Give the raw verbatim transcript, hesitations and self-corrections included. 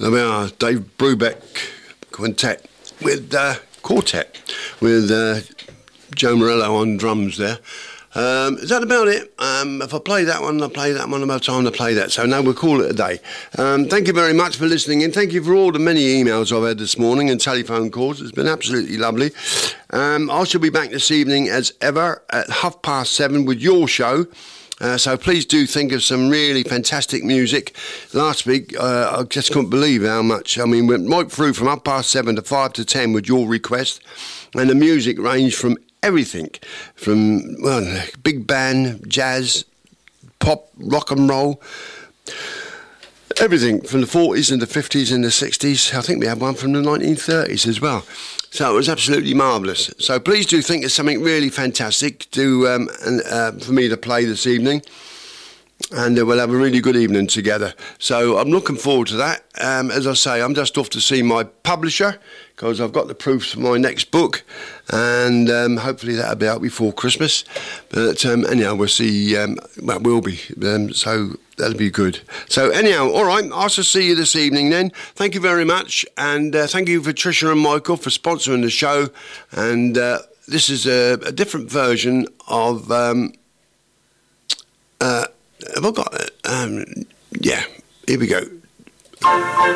There we are, Dave Brubeck Quintet with uh, Quartet with uh, Joe Morello on drums there. Um, is that about it? Um, if I play that one, I play that one, I'll have time to play that. So now we'll call it a day. Um, thank you very much for listening and thank you for all the many emails I've had this morning and telephone calls. It's been absolutely lovely. Um, I shall be back this evening as ever at half past seven with your show. Uh, so please do think of some really fantastic music. Last week, uh, I just couldn't believe how much. I mean, went right through from half past seven to five to ten with your request. And the music ranged from everything. From, well, big band, jazz, pop, rock and roll. Everything from the forties and the fifties and the sixties. I think we had one from the nineteen thirties as well. So it was absolutely marvellous. So please do think of something really fantastic to um, and, uh, for me to play this evening. And uh, we'll have a really good evening together. So I'm looking forward to that. Um, as I say, I'm just off to see my publisher because I've got the proofs for my next book. And um, hopefully that'll be out before Christmas. But um, anyhow, we'll see. Um, well, we'll be. Um, so that'll be good. So anyhow, all right. I shall see you this evening then. Thank you very much. And uh, thank you for Tricia and Michael for sponsoring the show. And uh, this is a, a different version of... Um, uh, have I got it? Um, yeah, here we go.